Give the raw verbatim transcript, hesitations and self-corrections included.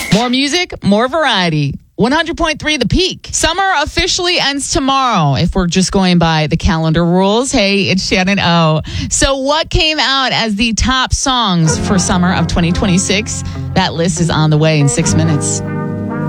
More music, more variety. one hundred point three The Peak. Summer officially ends tomorrow if we're just going by the calendar rules. Hey, it's Shannon O. So what came out as the top songs for summer of twenty twenty-six? That list is on the way in six minutes.